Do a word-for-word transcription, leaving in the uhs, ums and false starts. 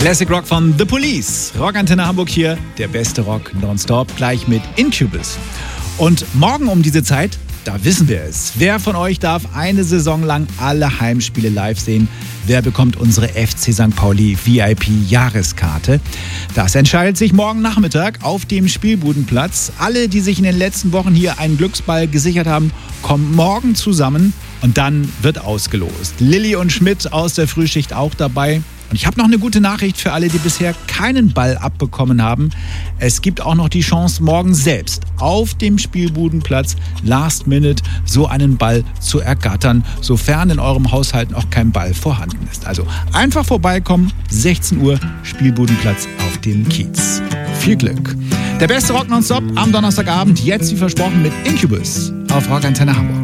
Classic Rock von The Police. Rockantenne Hamburg hier, der beste Rock nonstop, gleich mit Incubus. Und morgen um diese Zeit, da wissen wir es. Wer von euch darf eine Saison lang alle Heimspiele live sehen? Wer bekommt unsere F C Sankt Pauli V I P-Jahreskarte? Das entscheidet sich morgen Nachmittag auf dem Spielbudenplatz. Alle, die sich in den letzten Wochen hier einen Glücksball gesichert haben, kommen morgen zusammen und dann wird ausgelost. Lilly und Schmidt aus der Frühschicht auch dabei. Und ich habe noch eine gute Nachricht für alle, die bisher keinen Ball abbekommen haben. Es gibt auch noch die Chance, morgen selbst auf dem Spielbudenplatz Last Minute so einen Ball zu ergattern, sofern in eurem Haushalt noch kein Ball vorhanden ist. Also einfach vorbeikommen, sechzehn Uhr, Spielbudenplatz auf dem Kiez. Viel Glück. Der beste Rock nonstop am Donnerstagabend, jetzt wie versprochen mit Incubus auf Rockantenne Hamburg.